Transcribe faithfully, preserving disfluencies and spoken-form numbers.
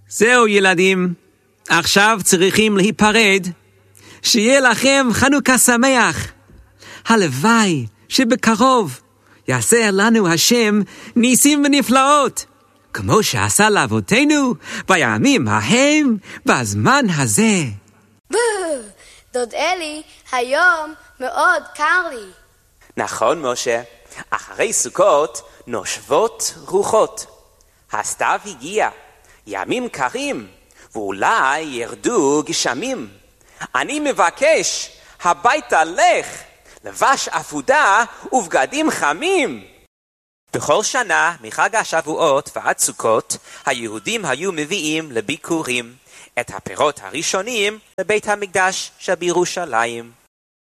זהו ילדים, עכשיו צריכים להיפרד. שיהיה לכם חנוכה שמח. הלוואי שבקרוב יעשה לנו השם ניסים ונפלאות, כמו שעשה לאבותינו בימים ההם בזמן הזה. דוד אלי, היום מאוד קר לי. נכון משה, אחרי סוכות נושבות רוחות. הסתיו הגיע, ימים קרים, ואולי ירדו גשמים. אני מבקש, הביתה לך, לבש אפודה ובגדים חמים. בכל שנה, מחג השבועות ועד סוכות, היהודים היו מביאים לביקורים את הפירות הראשונים לבית המקדש שבירושלים.